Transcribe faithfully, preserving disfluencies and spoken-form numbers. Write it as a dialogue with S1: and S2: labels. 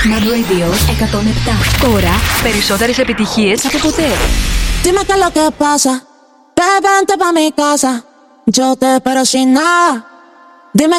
S1: Mad Radio εκατόν επτά. Τώρα περισσότερες επιτυχίες από ποτέ.
S2: Dime qué es lo que pasa. Ve, vente pa' mi casa. Yo te espero sin nada.